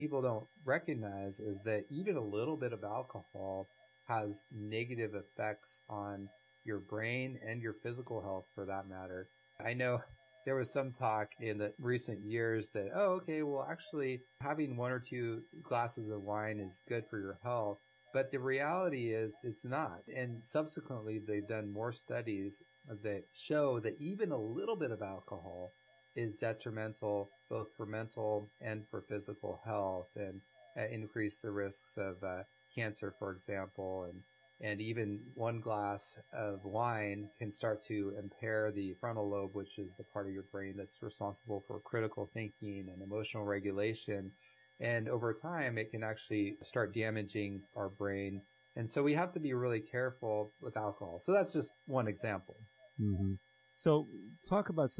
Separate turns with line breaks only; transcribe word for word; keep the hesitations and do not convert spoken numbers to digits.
people don't recognize is that even a little bit of alcohol has negative effects on your brain and your physical health for that matter. I know there was some talk in the recent years that, oh, okay, well, actually having one or two glasses of wine is good for your health. But the reality is it's not. And subsequently, they've done more studies that show that even a little bit of alcohol is detrimental both for mental and for physical health, and uh, increase the risks of uh, cancer, for example. And, and even one glass of wine can start to impair the frontal lobe, which is the part of your brain that's responsible for critical thinking and emotional regulation. And over time, it can actually start damaging our brain. And so we have to be really careful with alcohol. So that's just one example.
Mm-hmm. So talk about